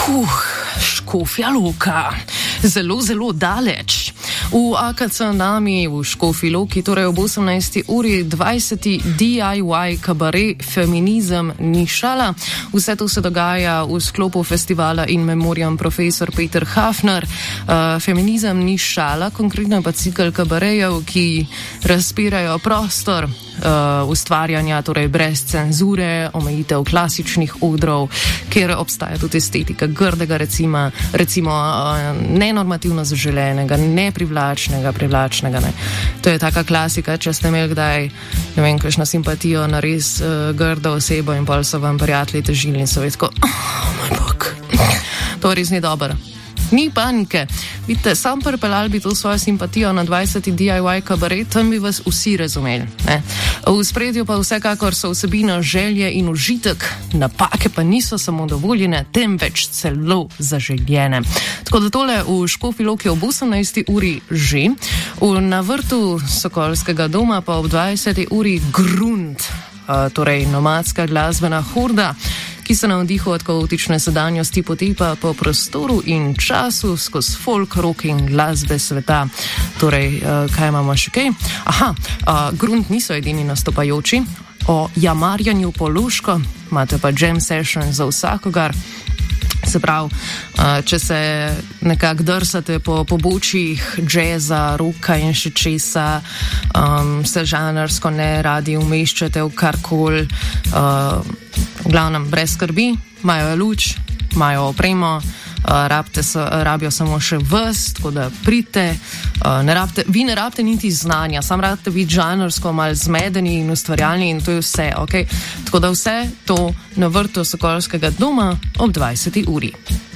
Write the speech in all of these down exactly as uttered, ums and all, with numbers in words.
Huh, Škofja Loka. Zelo, zelo daleč. V A K C Nami v Škofji Loki, torej ob osemnajsti uri dvajseti D I Y kabaret Feminizem ni šala. Vse to se dogaja v sklopu festivala In Memoriam Profesor Peter Hafner. Uh, Feminizem ni šala, konkretno pa cikl kabarejev, ki razpirajo prostor uh, ustvarjanja, torej brez cenzure, omejitev klasičnih odrov, kjer obstaja tudi estetika grdega, recimo, recimo uh, nenormativno zaželenega, neprivlačnega, privlačnega. Ne. To je taka klasika, če ste imeli kdaj, ne vem, kakšno simpatijo na res uh, grdo osebo in pol so vam prijatelji težili in so vedko, oh moj bog, to res ni dobro. Ni panike. Vidite, sam pripeljal bi to svojo simpatijo na dvajseti D I Y kabaret, tam bi vas vsi razumeli. Ne? V spredju pa vsekakor so vsebina želje in užitek, napake pa niso samo dovoljene, temveč celo zaželjene. Tako da tole v Škofji Loki ob osemnajsti uri že, v, na vrtu Sokolskega doma pa ob dvajseti uri Grunt, torej nomadska glasbena horda, ki se na vdihu od kaotične sedanjosti potepa po prostoru in času skozi folk, rock in glasbe sveta. Torej, kaj imamo še kaj? Aha, Grunt niso edini nastopajoči. O jamarjanju po luško imate pa jam session za vsakogar. Se pravi, če se nekako drsate po pobočjih džeza, roka in še česa, um, se žanrsko ne radi umeščate v karkoli, uh, v glavnem brez skrbi, imajo luč, imajo opremo, uh, rabite so, rabijo samo še vas, tako da pridite, uh, ne rabite, vi ne rabite niti znanja, sam rabite biti žanrsko malo zmedeni in ustvarjalni in to je vse, ok? Tako da vse to na vrtu Sokolskega doma ob dvajseti uri.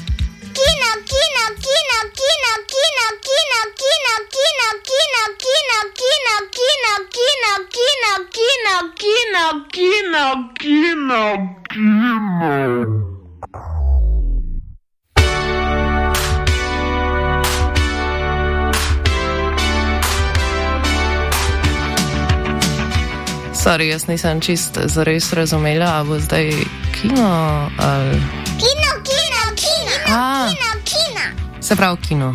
Kino, kino, kino, kino, kino, kino, kino, kino, kino, kino, kino, kino, kino, kino, kino, kino, kino, kino. Sorry, jaz nisem čist zares razumela, a bo zdaj kino ali... Kino, kino, kino, A, kino, kino. se pravi kino.